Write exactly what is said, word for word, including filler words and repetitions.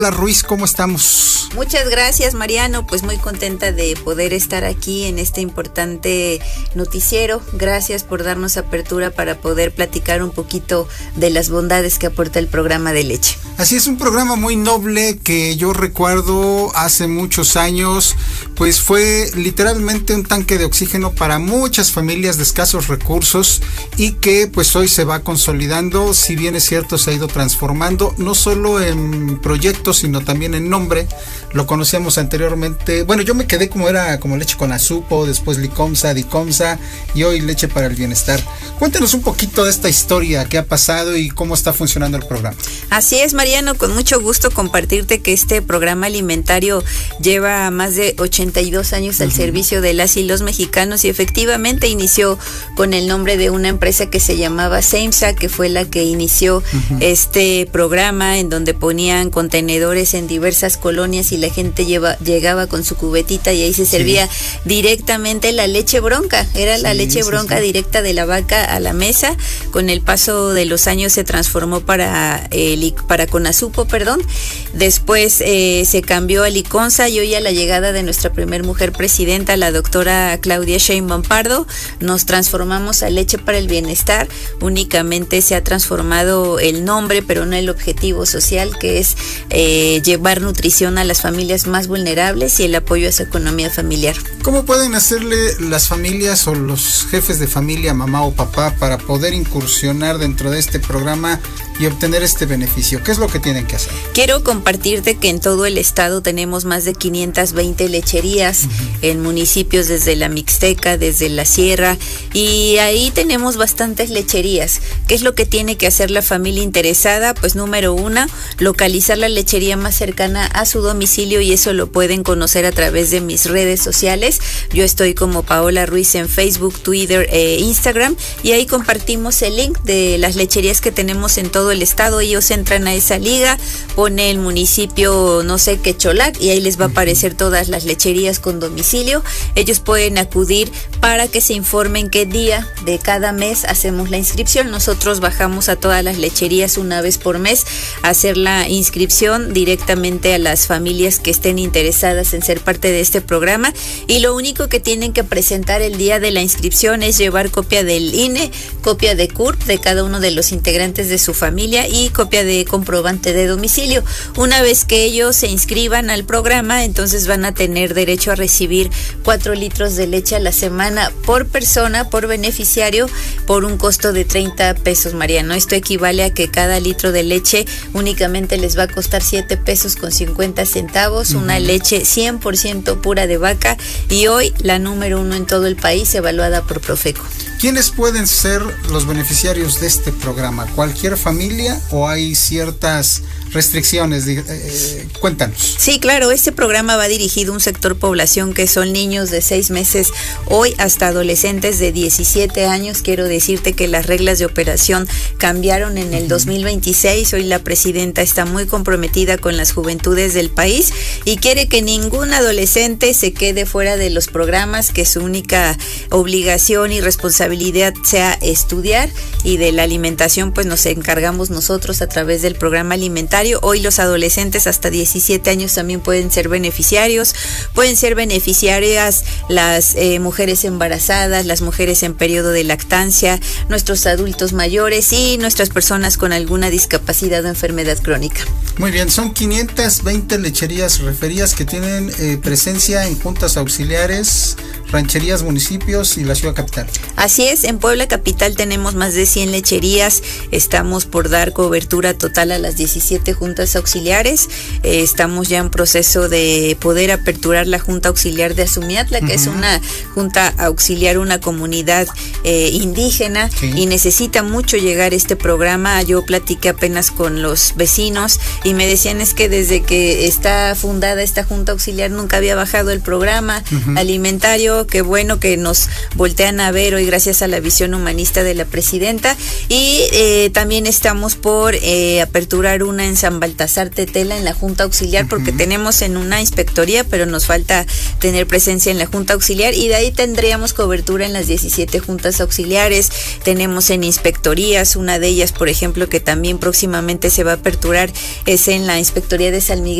Hola Ruiz, ¿cómo estamos? Muchas gracias, Mariano, pues muy contenta de poder estar aquí en este importante noticiero. Gracias por darnos apertura para poder platicar un poquito de las bondades que aporta el programa de leche. Así es, un programa muy noble que yo recuerdo hace muchos años, pues fue literalmente un tanque de oxígeno para muchas familias de escasos recursos y que pues hoy se va consolidando, si bien es cierto se ha ido transformando, no solo en proyectos sino también en nombre. Lo conocíamos anteriormente, bueno, yo me quedé como era como Leche con Azupo, después Licomsa, Dicomsa y hoy Leche para el Bienestar. Cuéntanos un poquito de esta historia, qué ha pasado y cómo está funcionando el programa. Así es, Mariano, con mucho gusto compartirte que este programa alimentario lleva más de ochenta y dos años al uh-huh. servicio de las y los mexicanos y efectivamente inició con el nombre de una empresa que se llamaba SEIMSA, que fue la que inició uh-huh. este programa en donde ponían contenedores en diversas colonias y la gente lleva, llegaba con su cubetita y ahí se servía sí. directamente la leche bronca, era sí, la leche bronca sí, sí. directa de la vaca a la mesa. Con el paso de los años se transformó para eh, para Conazupo, perdón, después eh, se cambió a Liconza y hoy a la llegada de nuestra primer mujer presidenta, la doctora Claudia Sheinbaum Pardo, nos transformamos a Leche para el Bienestar. Únicamente se ha transformado el nombre, pero no el objetivo social, que es eh, llevar nutrición a las familias familias más vulnerables y el apoyo a su economía familiar. ¿Cómo pueden hacerle las familias o los jefes de familia, mamá o papá, para poder incursionar dentro de este programa y obtener este beneficio? ¿Qué es lo que tienen que hacer? Quiero compartirte que en todo el estado tenemos más de quinientas veinte lecherías uh-huh. en municipios desde la Mixteca, desde la Sierra, y ahí tenemos bastantes lecherías. ¿Qué es lo que tiene que hacer la familia interesada? Pues número uno, localizar la lechería más cercana a su domicilio, y eso lo pueden conocer a través de mis redes sociales. Yo estoy como Paola Ruiz en Facebook, Twitter e Instagram, y ahí compartimos el link de las lecherías que tenemos en todo el estado. Ellos entran a esa liga, pone el municipio, no sé qué, Cholac, y ahí les va a aparecer todas las lecherías con domicilio. Ellos pueden acudir para que se informen qué día de cada mes hacemos la inscripción. Nosotros bajamos a todas las lecherías una vez por mes a hacer la inscripción directamente a las familias que estén interesadas en ser parte de este programa, y lo único que tienen que presentar el día de la inscripción es llevar copia del I N E, copia de C U R P de cada uno de los integrantes de su familia y copia de comprobante de domicilio. Una vez que ellos se inscriban al programa, entonces van a tener derecho a recibir cuatro litros de leche a la semana por persona, por beneficiario, por un costo de treinta pesos, Mariano. Esto equivale a que cada litro de leche únicamente les va a costar siete pesos con cincuenta centavos, una uh-huh. leche cien por ciento pura de vaca, y hoy la número uno en todo el país, evaluada por Profeco. ¿Quiénes pueden ser los beneficiarios de este programa? ¿Cualquier familia o hay ciertas restricciones? Eh, cuéntanos. Sí, claro, este programa va dirigido a un sector población que son niños de seis meses hoy hasta adolescentes de diecisiete años. Quiero decirte que las reglas de operación cambiaron en el uh-huh. dos mil veintiséis. Hoy la presidenta está muy comprometida con las juventudes del país y quiere que ningún adolescente se quede fuera de los programas, que su única obligación y responsabilidad sea estudiar, y de la alimentación pues nos encargamos nosotros a través del programa alimentario. Hoy los adolescentes hasta diecisiete años también pueden ser beneficiarios, pueden ser beneficiarias las eh, mujeres embarazadas, las mujeres en periodo de lactancia, nuestros adultos mayores y nuestras personas con alguna discapacidad o enfermedad crónica. Muy bien, son quinientas veinte lecherías referidas que tienen eh, presencia en juntas auxiliares, rancherías, municipios y la ciudad capital. Así es, en Puebla capital tenemos más de cien lecherías, estamos por dar cobertura total a las diecisiete juntas auxiliares, eh, estamos ya en proceso de poder aperturar la junta auxiliar de Azumiatla, que uh-huh. es una junta auxiliar, una comunidad eh, indígena, sí. y necesita mucho llegar este programa. Yo platiqué apenas con los vecinos y me decían es que desde que está fundada esta junta auxiliar nunca había bajado el programa uh-huh. alimentario, gusto, qué bueno que nos voltean a ver hoy gracias a la visión humanista de la presidenta. Y eh, también estamos por eh, aperturar una en San Baltasar Tetela, en la Junta Auxiliar, porque uh-huh. tenemos en una inspectoría, pero nos falta tener presencia en la Junta Auxiliar, y de ahí tendríamos cobertura en las diecisiete juntas auxiliares. Tenemos en inspectorías, una de ellas, por ejemplo, que también próximamente se va a aperturar, es en la Inspectoría de San Miguel